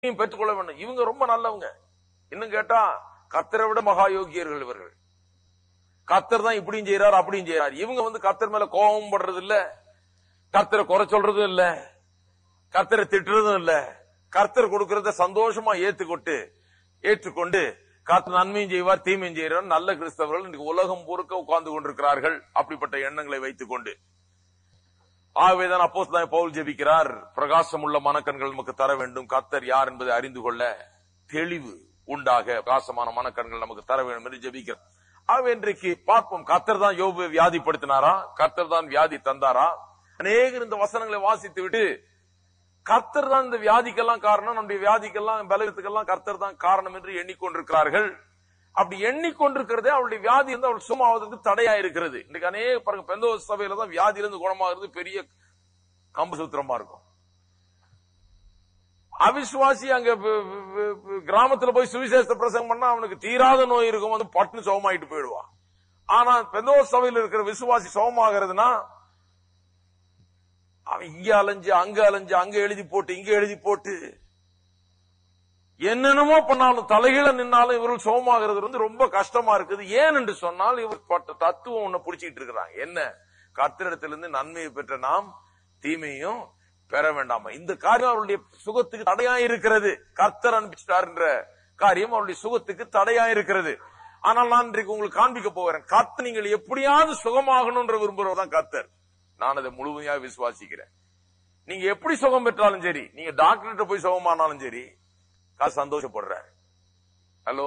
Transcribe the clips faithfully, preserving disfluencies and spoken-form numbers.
பெற்றுக்கொள்ள வேண்டும். இவங்க ரொம்ப நல்லவங்க. இன்னும் கேட்டா கர்த்தரை விட மகா யோகியர்கள் இவர்கள். கர்த்தர் தான் இப்படியும் செய்யறாரு அப்படியும் செய்யறாரு. இவங்க வந்து கர்த்தர் மேல கோபம் படுறது இல்ல, கர்த்தரை குறை சொல்றதும் இல்ல, கர்த்தரை திட்டுறதும் இல்ல. கர்த்தர் கொடுக்கறத சந்தோஷமா ஏத்துக்கொண்டு ஏற்றுக்கொண்டு கர்த்தர் நன்மையும் செய்வார் தீமையும் செய்வார். நல்ல கிறிஸ்தவர்கள் இன்னைக்கு உலகம் பூர்க்க உட்கார்ந்து கொண்டிருக்கிறார்கள் அப்படிப்பட்ட எண்ணங்களை வைத்துக் கொண்டு. ஆகவேதான் அப்போஸ்தலனாகிய பவுல் ஜெபிக்கிறார், பிரகாசம் உள்ள மனக்கண்கள் நமக்கு தர வேண்டும், கர்த்தர் யார் என்பதை அறிந்து கொள்ள தெளிவு உண்டாக பிரகாசமான மனக்கண்கள் நமக்கு தர வேண்டும் என்று ஜெபிக்கிறார். ஆகவே இன்றைக்கு பார்ப்போம், கர்த்தர் தான் யோபுவை வியாதிப்படுத்தினாரா, கர்த்தர் தான் வியாதி தந்தாரா? அநேகர் இந்த வசனங்களை வாசித்து விட்டு கர்த்தர் தான் இந்த வியாதிக்கெல்லாம் காரணம், நம்முடைய வியாதிக்கெல்லாம் பலவீனத்துக்கெல்லாம் கர்த்தர் தான் காரணம் என்று எண்ணிக்கொண்டிருக்கிறார்கள். அப்படி எண்ணிக்கொண்டிருக்கிறதே அவருடைய வியாதி இருந்து அவள் சும்மாவதற்கு தடையா இருக்கிறது. இன்னைக்கு அநேக பாருங்க, பெந்தோஸ்தே சபையில தான் வியாதியிலிருந்து குணமாகிறது பெரிய கம்பு சூத்திரமா இருக்கும். அவிசுவாசி அங்க கிராமத்துல போய் சுவிசேஷ பிரசங்கம் பண்ணா அவனுக்கு தீராத நோய் இருக்கும், வந்து பட்டுன்னு சோகமாயிட்டு போயிடுவான். ஆனா பெந்தோஸ்தே சபையில் இருக்கிற விசுவாசி சோகமாகிறதுனா அவன் இங்க அலைஞ்சு அங்க அலைஞ்சு அங்க எழுதி போட்டு இங்க எழுதி போட்டு என்னென்னமோ பண்ணாலும் தலைகீழ நின்னாலும் இவர்கள் சோகமாகிறது வந்து ரொம்ப கஷ்டமா இருக்குது. ஏன் என்று சொன்னால் இவர் பட்ட தத்துவம் ஒண்ணு பிடிச்சிட்டு இருக்கிறாங்க. என்ன? கர்த்தரிடத்திலிருந்து நன்மையை பெற்ற நாம் தீமையும் பெற வேண்டாமா? இந்த காரியம் அவருடைய சுகத்துக்கு தடையா இருக்கிறது. கர்த்தர் அனுப்பிச்சிட்டார் என்ற காரியம் அவருடைய சுகத்துக்கு தடையா இருக்கிறது. ஆனால் நான் இன்றைக்கு உங்களுக்கு காண்பிக்க போகிறேன், கர்த்தர் நீங்கள் எப்படியாவது சுகமாகணும்ன்ற விரும்புறதான் கர்த்தர். நான் அதை முழுமையாக விசுவாசிக்கிறேன். நீங்க எப்படி சுகம் பெற்றாலும் சரி, நீங்க டாக்டர்கிட்ட போய் சுகமானாலும் சரி, சந்தோஷப்படுற. ஹலோ,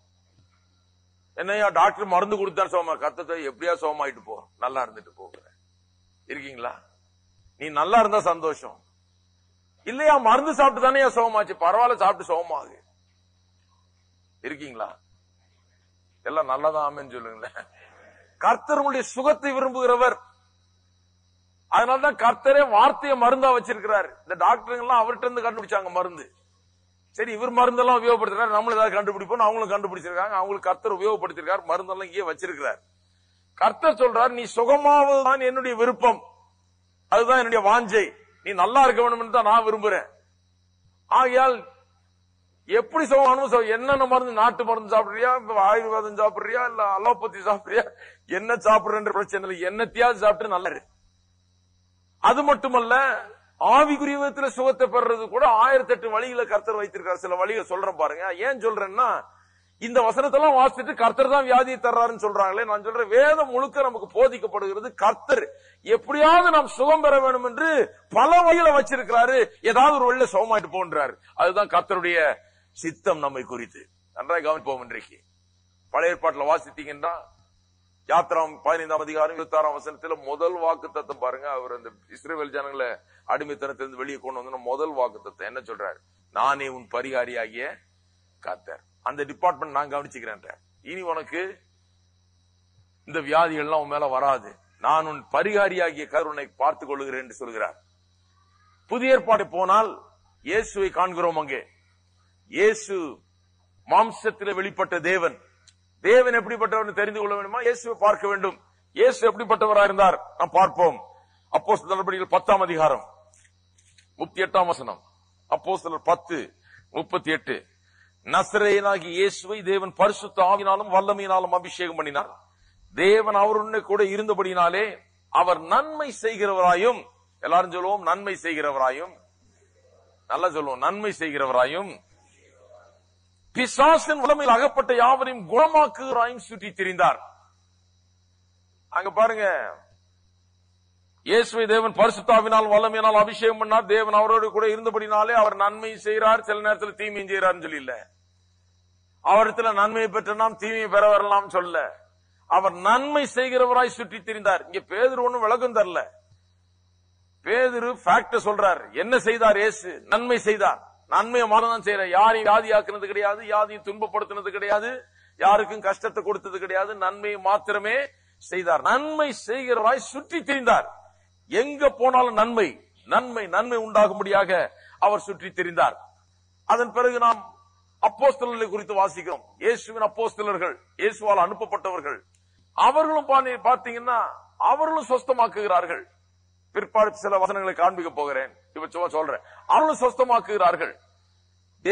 என்னையா டாக்டர் மருந்து கொடுத்தா சுகமா? கர்த்தரை எப்படியா சுகமாயிட்டு போ, நல்லா இருந்துட்டு போகிற இருக்கீங்களா? நீ நல்லா இருந்தா சந்தோஷம் இல்லையா? மருந்து சாப்பிட்டு தானே சுகமாச்சு, பரவாயில்ல சாப்பிட்டு சுகமாகு இருக்கீங்களா? எல்லாம் நல்லதான் ஆமென்னு சொல்லுங்களேன். கர்த்தர் உங்களுடைய சுகத்தை விரும்புகிறவர். அதனாலதான் கர்த்தரே வார்த்தையை மருந்தா வச்சிருக்கிறார். இந்த டாக்டருங்க எல்லாம் அவர்கிட்ட இருந்து கண்டுபிடிச்சாங்க மருந்து. சரி, இவர் மருந்தெல்லாம் உபயோகப்படுத்துறாரு, நம்மளும் ஏதாவது கண்டுபிடிப்போம், அவங்களும் கண்டுபிடிச்சிருக்காங்க. அவங்களுக்கு கர்த்தர் உபயோகப்படுத்திருக்காரு, மருந்தெல்லாம் இங்கே வச்சிருக்கிறார். கர்த்தர் சொல்றார், நீ சுகமாவதுதான் என்னுடைய விருப்பம், அதுதான் என்னுடைய வாஞ்சை, நீ நல்லா இருக்க வேண்டும் தான் நான் விரும்புறேன். ஆகையால் எப்படி சுகமானும் என்னென்ன மருந்து, நாட்டு மருந்து சாப்பிடுறியா, ஆயுர்வேதம் சாப்பிடுறியா, இல்ல அலோபதி சாப்பிடுறியா, என்ன சாப்பிடுற பிரச்சனை இல்லை, என்னத்தையாவது சாப்பிட்டு நல்லா இரு. அது மட்டுமல்ல, ஆவிக்குரிய விதத்துல சுகத்தை பெறது கூட ஆயிரத்தி எட்டு வழிகளை கர்த்தர் வைத்திருக்கார். சில வழிகளை சொல்றேன் பாருங்க. ஏன் சொல்றேன்னா, இந்த வசனத்தெல்லாம் வாசிச்சுட்டு கர்த்தர் தான் வியாதியை தர்றாருன்னு சொல்றாங்களே, நான் சொல்றேன், வேதம் முழுக்க நமக்கு போதிக்கப்படுகிறது கர்த்தர் எப்படியாவது நாம் சுகம் பெற வேண்டும் என்று பல வழிகளை வச்சிருக்கிறாரு. ஏதாவது ஒரு வழியில சுகமாயிட்டு போன்றாரு. அதுதான் கர்த்தருடைய சித்தம் நம்மை குறித்து. நன்றாக கவனிப்போம். இன்றைக்கு பழைய ஏற்பாட்டில் வாசித்தீங்கன்னா, யாத்திராம் பதினைந்தாம் அதிகாரம் இருபத்தி ஆறாம் வசனத்துல முதல் வாக்கு தத்தம் பாருங்க. அவர் அந்த இஸ்ரவேல் ஜனங்களை அடிமைத்தனத்திலிருந்து வெளியே கொண்டு வந்து முதல் வாக்கு தத்தம் என்ன சொல்றாரு? நானே உன் பரிகாரியாகிய கர்த்தர். அந்த டிபார்ட்மெண்ட் நான் கவனிச்சுக்கிறேன். இனி உனக்கு இந்த வியாதிகள்லாம் உன் மேல வராது, நான் உன் பரிகாரியாகிய கர்த்தர் உன்னை பார்த்துக் கொள்ளுகிறேன் என்று சொல்கிறார். புதிய ஏற்பாடு போனால் இயேசுவை காண்கிறோம். அங்கே இயேசு மாம்சத்தில் வெளிப்பட்ட தேவன். தேவன் எப்படிப்பட்டவர் தெரிந்து கொள்ள வேண்டுமா? இயேசுவை பார்க்க வேண்டும். இயேசு எப்படிப்பட்டவராக இருந்தார் நாம் பார்ப்போம். அப்போஸ்தலர் நடபடிகள் பத்தாம் அதிகாரம் முப்பத்தி எட்டாம் வசனம். அப்போஸ்தலர் பத்து முப்பத்தி எட்டு. நசரேயனாகிய இயேசுவை தேவன் பரிசுத்த ஆவியினாலும் வல்லமையினாலும் அபிஷேகம் பண்ணினார். தேவன் அவருடனே கூட இருந்தபடினாலே அவர் நன்மை செய்கிறவராயும், எல்லாரும் சொல்லுவோம் நன்மை செய்கிறவராயும், நல்லா சொல்லுவோம் நன்மை செய்கிறவராயும், பிசாசின் வல்லமையில் அகப்பட்ட யாவரையும் குணமாக்குகிறாயும் சுற்றி திரிந்தார். அங்க பாருங்க, இயேசுவை தேவன் பரிசுத்தாவினால் வல்லமையினால் அபிஷேகம் பண்ணார். தேவன் அவரோடு கூட இருந்தபடினாலே அவர் நன்மை செய்கிறார், சில நேரத்தில் தீமையும் செய்கிறார் சொல்லி இல்ல. அவரிடத்துல நன்மையை பெற்ற நாம் தீமையை பெற வரலாம் சொல்ல, அவர் நன்மை செய்கிறவராய் சுற்றி திரிந்தார். இங்க பேதுரு ஒண்ணும் விளக்கம் தரல. பேதுரு ஃபேக்ட் சொல்றார். என்ன செய்தார்? இயேசு நன்மை செய்தார். நன்மையை மாறதான் செய்யற. யாரையும் வியாதியாக்குனது கிடையாது, யாரையும் துன்பப்படுத்தினது கிடையாது, யாருக்கும் கஷ்டத்தை கொடுத்தது கிடையாது. நன்மையை மாத்திரமே செய்தார். நன்மை செய்கிறவராய் சுற்றி திரிந்தார். எங்க போனாலும் நன்மை நன்மை நன்மை உண்டாகும்படியாக அவர் சுற்றி திரிந்தார். அதன் பிறகு நாம் அப்போஸ்தலர்களை குறித்து வாசிக்கிறோம். இயேசுவின் அப்போஸ்தலர்கள், இயேசுவால் அனுப்பப்பட்டவர்கள், அவர்களும் பார்த்தீங்கன்னா அவர்களும் சொஸ்தமாக்குகிறார்கள். பிற்பாடு சில வசனங்களை காண்பிக்க போகிறேன், இப்ப சொல்றேன். அவர்களும் சொஸ்தமாக்குகிறார்கள்.